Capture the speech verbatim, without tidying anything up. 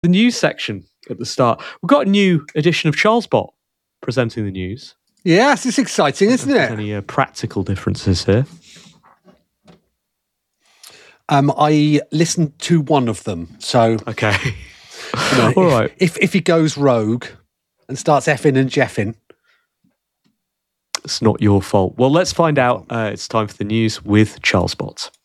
the news section at the start. We've got a new edition of Charles Bot presenting the news. Yes, it's exciting, isn't it? Any uh, practical differences here? Um, I listened to one of them, so okay. You know, All if, right. If if he goes rogue and starts effing and jeffing, it's not your fault. Well, let's find out. Uh, it's time for the news with Charles Bot.